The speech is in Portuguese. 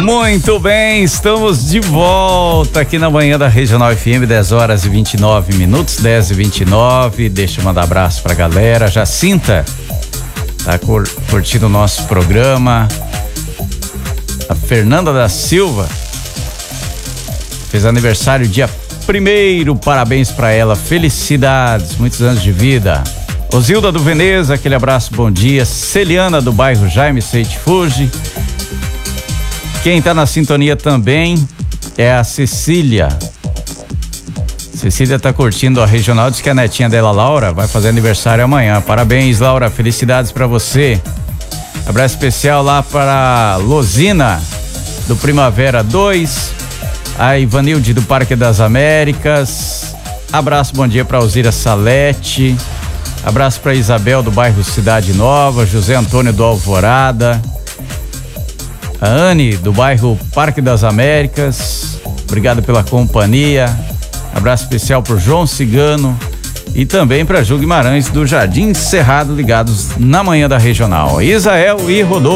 Muito bem, estamos de volta aqui na manhã da Regional FM, 10h29, 10h29. Deixa eu mandar abraço pra galera. Jacinta tá curtindo o nosso programa. A Fernanda da Silva fez aniversário dia 1º, parabéns pra ela, felicidades, muitos anos de vida. Osilda do Veneza, aquele abraço, bom dia. Celiana do bairro Jaime Seite Fuji. Quem tá na sintonia também é a Cecília. Cecília tá curtindo a regional, diz que a netinha dela, Laura, vai fazer aniversário amanhã. Parabéns, Laura, felicidades pra você. Abraço especial lá para Losina do Primavera 2, a Ivanilde do Parque das Américas. Abraço, bom dia pra Alzira Salete. Abraço pra Isabel do bairro Cidade Nova, José Antônio do Alvorada. A Anne do bairro Parque das Américas, obrigado pela companhia. Abraço especial pro João Cigano e também para Ju Guimarães do Jardim Cerrado, ligados na manhã da regional. Isael e Rodolfo.